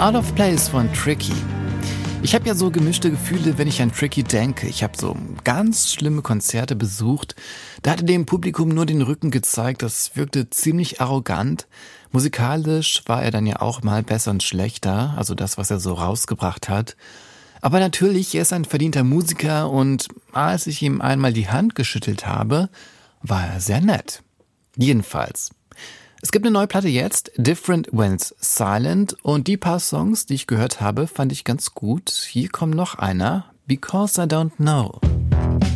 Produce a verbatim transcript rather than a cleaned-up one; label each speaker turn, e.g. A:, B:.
A: Out of Place von Tricky. Ich habe ja so gemischte Gefühle, wenn ich an Tricky denke. Ich habe so ganz schlimme Konzerte besucht. Da hat er dem Publikum nur den Rücken gezeigt. Das wirkte ziemlich arrogant. Musikalisch war er dann ja auch mal besser und schlechter, also das, was er so rausgebracht hat. Aber natürlich, er ist ein verdienter Musiker und als ich ihm einmal die Hand geschüttelt habe, war er sehr nett. Jedenfalls. Es gibt eine neue Platte jetzt, Different When It's Silent, und die paar Songs, die ich gehört habe, fand ich ganz gut. Hier kommt noch einer, Because I Don't Know.